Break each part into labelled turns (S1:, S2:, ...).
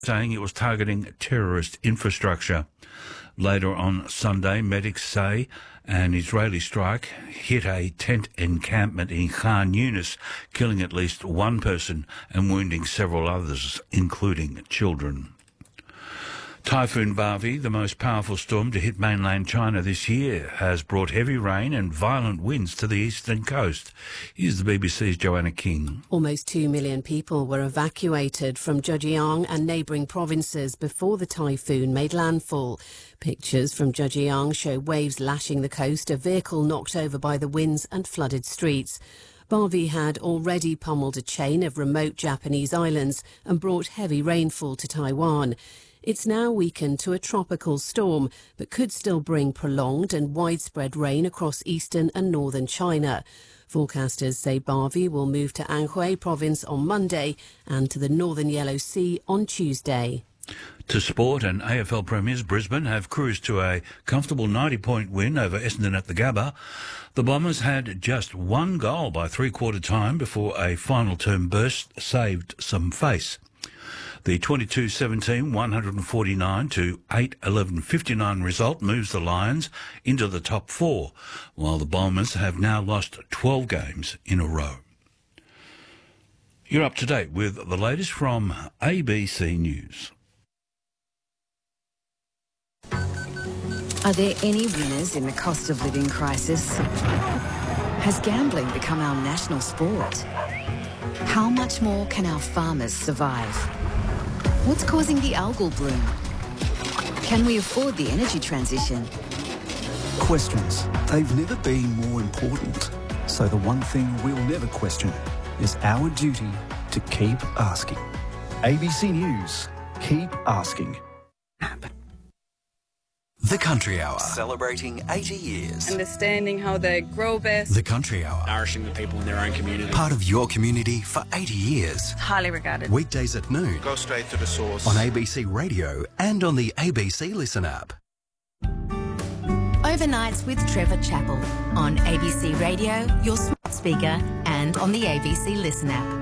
S1: saying it was targeting terrorist infrastructure. Later on Sunday, medics say an Israeli strike hit a tent encampment in Khan Yunis, killing at least one person and wounding several others, including children. Typhoon Bavi, the most powerful storm to hit mainland China this year, has brought heavy rain and violent winds to the eastern coast. Here's the BBC's Joanna King.
S2: Almost 2 million people were evacuated from Zhejiang and neighbouring provinces before the typhoon made landfall. Pictures from Zhejiang show waves lashing the coast, a vehicle knocked over by the winds and flooded streets. Bavi had already pummeled a chain of remote Japanese islands and brought heavy rainfall to Taiwan. It's now weakened to a tropical storm, but could still bring prolonged and widespread rain across eastern and northern China. Forecasters say Bavi will move to Anhui province on Monday and to the northern Yellow Sea on Tuesday.
S1: To sport, and AFL premiers Brisbane have cruised to a comfortable 90-point win over Essendon at the Gabba. The Bombers had just one goal by three-quarter time before a final term burst saved some face. The 22-17 149 to 8-11-59 result moves the Lions into the top four, while the Bombers have now lost 12 games in a row. You're up to date with the latest from ABC News.
S3: Are there any winners in the cost of living crisis? Has gambling become our national sport? How much more can our farmers survive? What's causing the algal bloom? Can we afford the energy transition?
S4: Questions. They've never been more important. So the one thing we'll never question is our duty to keep asking. ABC News. Keep asking.
S5: The Country Hour, celebrating 80 years.
S6: Understanding how they grow best.
S5: The Country Hour,
S7: nourishing the people in their own community.
S5: part of your community for 80 years.
S6: Highly regarded.
S5: Weekdays at noon.
S7: Go straight to the source.
S5: On ABC Radio and on the ABC Listen app.
S8: Overnights with Trevor Chappell on ABC Radio, your smart speaker, and on the ABC Listen app.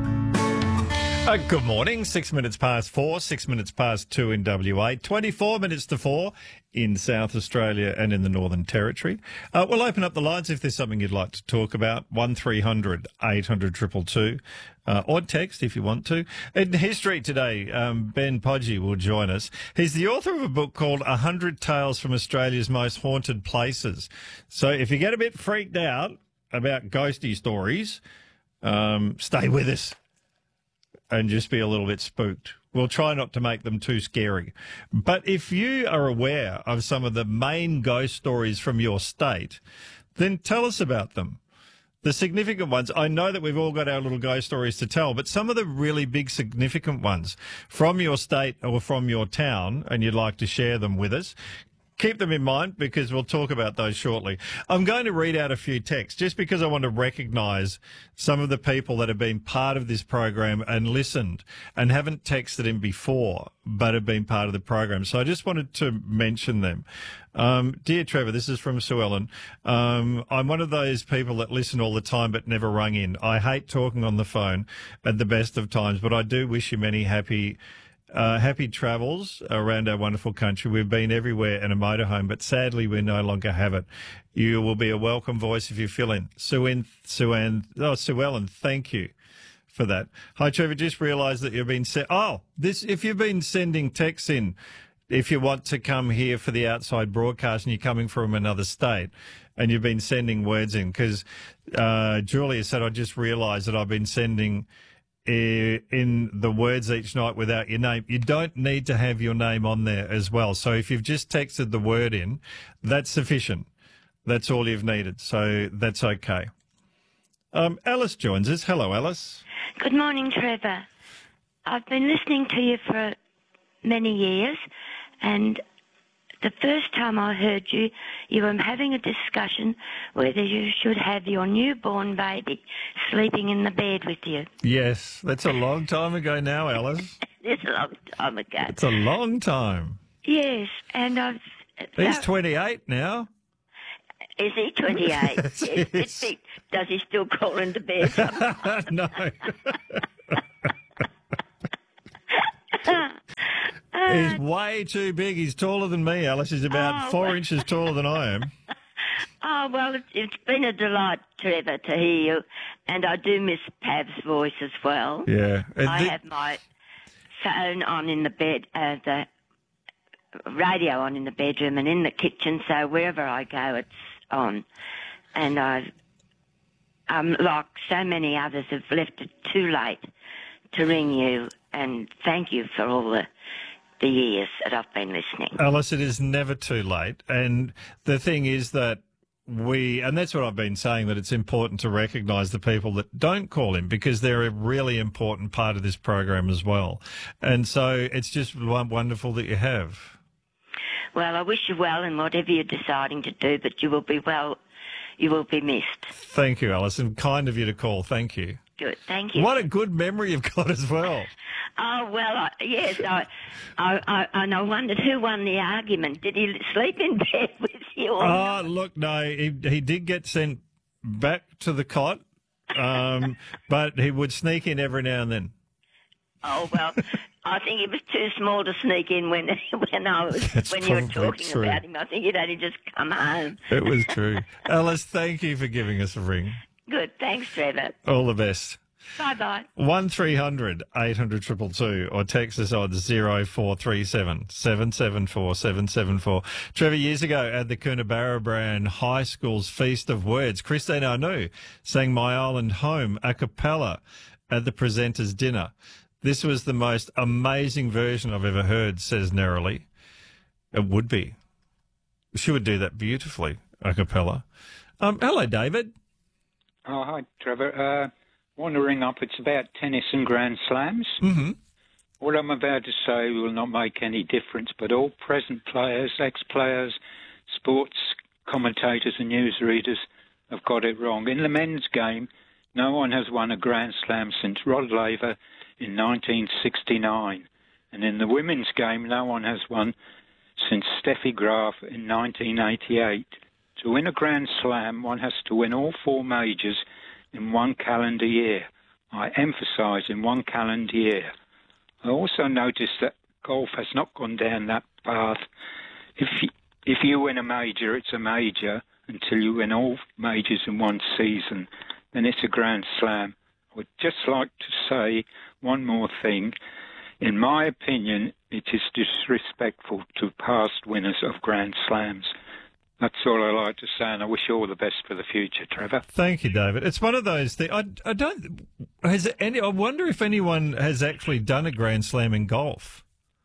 S9: Good morning. 6 minutes past 4, 6 minutes past 2 in WA, 24 minutes to 4 in South Australia and in the Northern Territory. We'll open up the lines if there's something you'd like to talk about. 1300 800 222. Or text if you want to. In history today, Ben Podgy will join us. He's the author of a book called 100 Tales from Australia's Most Haunted Places. So if you get a bit freaked out about ghosty stories, stay with us and just be a little bit spooked. We'll try not to make them too scary. But if you are aware of some of the main ghost stories from your state, then tell us about them. The significant ones, I know that we've all got our little ghost stories to tell, but some of the really big significant ones from your state or from your town, and you'd like to share them with us, keep them in mind because we'll talk about those shortly. I'm going to read out a few texts just because I want to recognise some of the people that have been part of this program and listened and haven't texted in before but have been part of the program. So I just wanted to mention them. Dear Trevor, this is from Sue Ellen. I'm one of those people that listen all the time but never rung in. I hate talking on the phone at the best of times, but I do wish you many happy travels around our wonderful country. We've been everywhere in a motorhome, but sadly we no longer have it. You will be a welcome voice if you fill in. Sue Ellen, thank you for that. Hi, Trevor, just realised that you've been if you've been sending texts in, if you want to come here for the outside broadcast and you're coming from another state and you've been sending words in, because Julia said, I just realised that I've been sending in the words each night without your name. You don't need to have your name on there as well. So if you've just texted the word in, that's sufficient. That's all you've needed. So that's okay. Alice joins us. Hello, Alice.
S10: Good morning, Trevor. I've been listening to you for many years, and the first time I heard you, you were having a discussion whether you should have your newborn baby sleeping in the bed with you.
S9: Yes, that's a long time ago now, Alice.
S10: It's a long time ago.
S9: It's a long time.
S10: Yes, and I've...
S9: He's 28 now.
S10: Is he 28?
S9: Yes.
S10: Does he still crawl into bed?
S9: No. He's way too big. He's taller than me, Alice. He's about 4 inches taller than I am.
S10: Oh, well, it's been a delight, Trevor, to hear you. And I do miss Pav's voice as well.
S9: Yeah.
S10: I have my phone on in the bed, the radio on in the bedroom and in the kitchen, so wherever I go, it's on. And like so many others, have left it too late to ring you. And thank you for all the years that I've been listening.
S9: Alice, it is never too late. And the thing is that and that's what I've been saying, that it's important to recognise the people that don't call in, because they're a really important part of this program as well. And so it's just wonderful that you have.
S10: Well, I wish you well in whatever you're deciding to do, but you will be well. You will be missed.
S9: Thank you, Alice, and kind of you to call. Thank you.
S10: Good, thank you.
S9: What a good memory you've got as well.
S10: Oh, well, yes, and I wondered who won the argument. Did he sleep in bed with you?
S9: Oh, look, no, he did get sent back to the cot, but he would sneak in every now and then.
S10: Oh, well, I think he was too small to sneak in when you were talking about him. I think he'd only just come home.
S9: It was true. Alice, thank you for giving us a ring.
S10: Good. Thanks, Trevor.
S9: All the best.
S10: Bye-bye.
S9: 1300 800 222 or text us on 0437 774 774. Trevor, years ago at the Coonabarabran High School's Feast of Words, Christine Arnoux sang My Island Home a cappella at the presenter's dinner. This was the most amazing version I've ever heard, says Nerily. It would be. She would do that beautifully, a cappella. Hello, David.
S11: Oh, hi, Trevor. Want to ring up. It's about tennis and Grand Slams.
S9: Mm-hmm.
S11: What I'm about to say will not make any difference, but all present players, ex-players, sports commentators and newsreaders have got it wrong. In the men's game, no one has won a Grand Slam since Rod Laver in 1969. And in the women's game, no one has won since Steffi Graf in 1988. To win a Grand Slam, one has to win all 4 majors in one calendar year. I emphasise in one calendar year. I also noticed that golf has not gone down that path. If you win a major, it's a major until you win all majors in one season. Then it's a Grand Slam. I would just like to say one more thing. In my opinion, it is disrespectful to past winners of Grand Slams. That's all I like to say, and I wish you all the best for the future, Trevor.
S9: Thank you, David. It's one of those things. I wonder if anyone has actually done a Grand Slam in golf.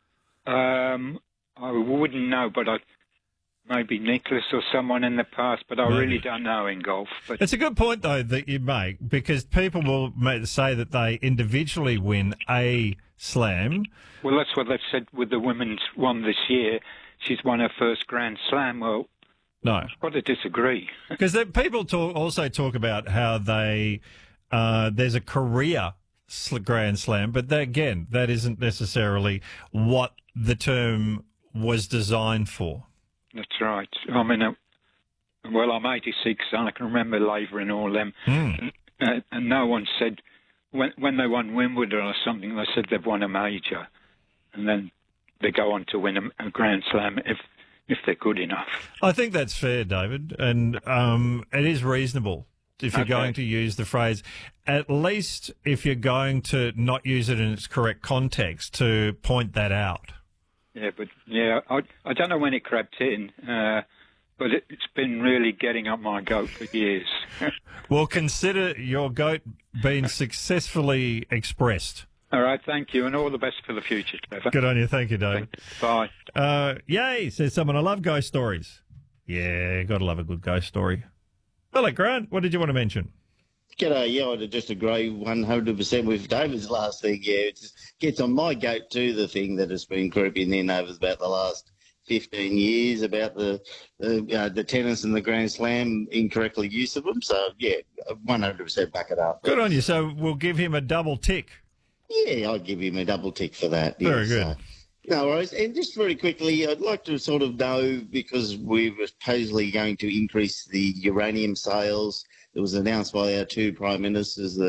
S11: I wouldn't know, but maybe Nicholas or someone in the past, but I really don't know in golf. But
S9: it's a good point, though, that you make, because people will say that they individually win a slam.
S11: Well, that's what they've said with the women's one this year. She's won her first Grand Slam. Well,
S9: no,
S11: I've got to disagree.
S9: Because people also talk about how there's a career Grand Slam, but that isn't necessarily what the term was designed for.
S11: That's right. I mean, I'm 86, and I can remember Laver and all them. And no one said, when they won Wimbledon or something, they said they've won a major. And then they go on to win a Grand Slam if they're good enough.
S9: I think that's fair, David, and it is reasonable if you're going to use the phrase, at least if you're going to not use it in its correct context, to point that out.
S11: Yeah, but I don't know when it crept in, but it's been really getting up my goat for years.
S9: Well, consider your goat being successfully expressed.
S11: All right, thank you, and all the best for the future, Trevor.
S9: Good on you. Thank you, David.
S11: Bye.
S9: Yay, says someone. I love ghost stories. Yeah, got to love a good ghost story. Hello, Grant. What did you want to mention?
S12: G'day. Yeah, I just agree 100% with David's last thing. Yeah, it just gets on my goat too, the thing that has been creeping in over about the last 15 years about the tennis and the Grand Slam, incorrectly use of them. So, yeah, 100% back it up.
S9: Good on you. So we'll give him a double tick.
S12: Yeah, I'll give him a double tick for that.
S9: Very good.
S12: So, no worries. And just very quickly, I'd like to sort of know, because we were supposedly going to increase the uranium sales. It was announced by our 2 prime ministers that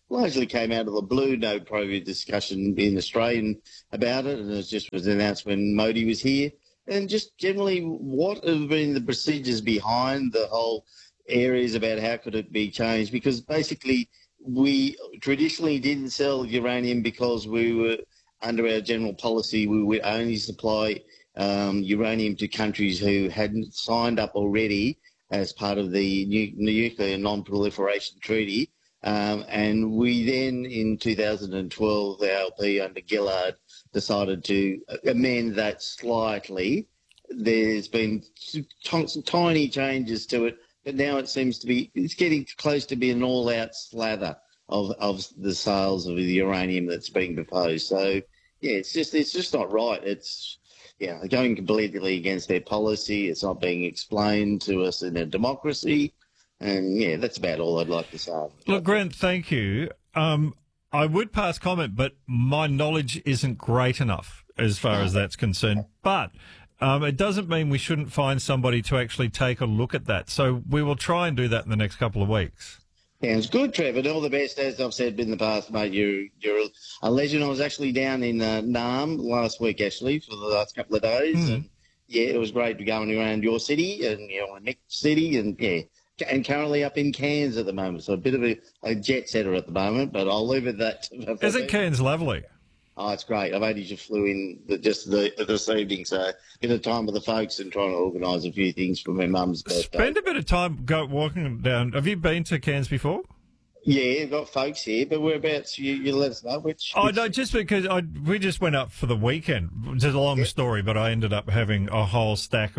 S12: largely came out of the blue, no previous discussion in Australia about it, and it just was announced when Modi was here. And just generally, what have been the procedures behind the whole areas about how could it be changed? Because basically, we traditionally didn't sell uranium because we were, under our general policy, we would only supply uranium to countries who hadn't signed up already as part of the Nuclear Non-Proliferation Treaty. And we then, in 2012, the ALP under Gillard decided to amend that slightly. There's been some tiny changes to it, but now it seems to be, it's getting close to being an all-out slather of the sales of the uranium that's being proposed. So, yeah, it's just not right. It's, yeah, going completely against their policy. It's not being explained to us in a democracy. And, yeah, that's about all I'd like to say.
S9: Look, Grant, thank you. I would pass comment, but my knowledge isn't great enough as far as that's concerned. But it doesn't mean we shouldn't find somebody to actually take a look at that. So we will try and do that in the next couple of weeks.
S12: Sounds good, Trevor. All the best. As I've said in the past, mate, you're a legend. I was actually down in Naarm last week, actually, for the last couple of days. And, yeah, it was great going around your city and, you know, next city and, yeah. And currently up in Cairns at the moment, so a bit of a jet setter at the moment, but I'll leave it that.
S9: Isn't Cairns lovely?
S12: Oh, it's great. I've only just flew in this evening, so a bit of time with the folks and trying to organise a few things for my mum's birthday.
S9: Spend a bit of time walking down. Have you been to Cairns before?
S12: Yeah, I've got folks here, but whereabouts? You let us know which.
S9: Oh, no, just because we just went up for the weekend. It's a long story, but I ended up having a whole stack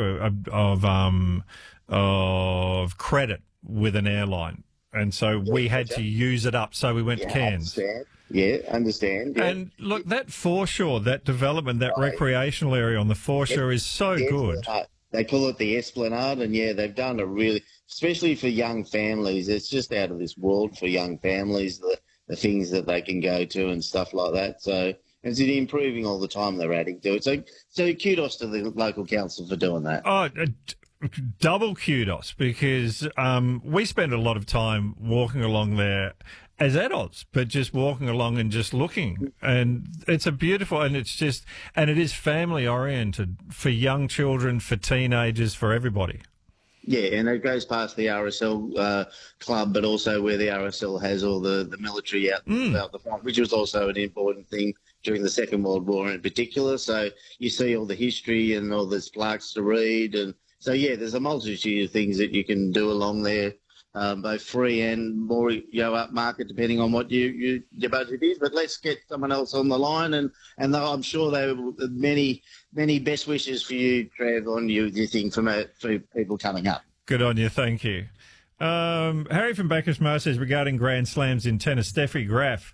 S9: of credit with an airline, and so we had to use it up. So we went to Cairns.
S12: Understand. Yeah.
S9: And look, that foreshore, that development, that recreational area on the foreshore is so good.
S12: They call it the Esplanade, and yeah, they've done a really, especially for young families, it's just out of this world for young families, the things that they can go to and stuff like that. So it's improving all the time, they're adding to it. So kudos to the local council for doing that.
S9: Oh, double kudos, because we spend a lot of time walking along there as adults, but just walking along and just looking. And it's a beautiful, and it's just, and it is family oriented for young children, for teenagers, for everybody.
S12: Yeah, and it goes past the RSL club, but also where the RSL has all the military out the front, which was also an important thing during the Second World War in particular. So you see all the history and all these plaques to read. And so, yeah, there's a multitude of things that you can do along there, both free and more upmarket, depending on what your budget is. But let's get someone else on the line, and I'm sure there will many best wishes for you, Trev, on your thing for people coming up.
S9: Good on you, thank you. Harry from Bacchus Mar says regarding Grand Slams in tennis, Steffi Graf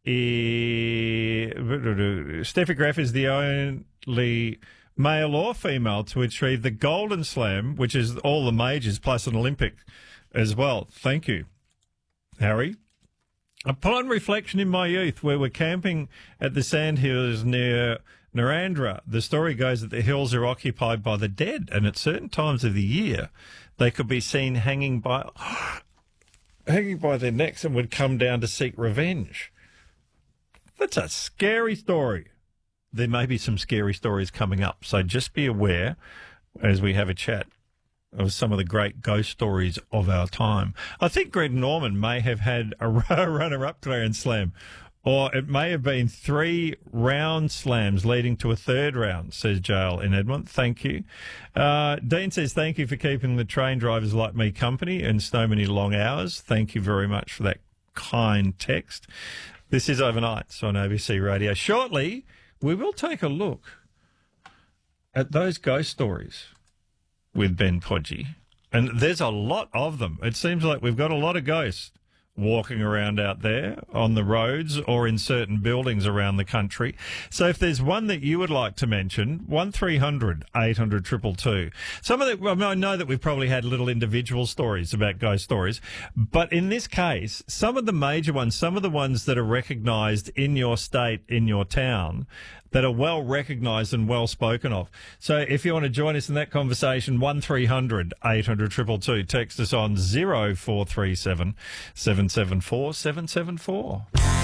S9: is the only male or female to achieve the Golden Slam, which is all the majors plus an Olympic as well. Thank you, Harry. Upon reflection in my youth, where we're camping at the sandhills near Narandra, the story goes that the hills are occupied by the dead, and at certain times of the year, they could be seen hanging by their necks and would come down to seek revenge. That's a scary story. There may be some scary stories coming up, so just be aware as we have a chat of some of the great ghost stories of our time. I think Greg Norman may have had a runner-up Grand Slam, or it may have been 3 round slams leading to a third round, says Jael in Edmond. Thank you. Dean says, thank you for keeping the train drivers like me company and so many long hours. Thank you very much for that kind text. This is Overnights on ABC Radio. Shortly, we will take a look at those ghost stories with Ben Podgy. And there's a lot of them. It seems like we've got a lot of ghosts walking around out there on the roads or in certain buildings around the country. So if there's one that you would like to mention, 1300 800 222. Some of the, I know that we've probably had little individual stories about ghost stories, but in this case, some of the major ones, some of the ones that are recognised in your state, in your town, that are well recognised and well spoken of. So if you want to join us in that conversation, 1300 800 222. Text us on 0437 774 774.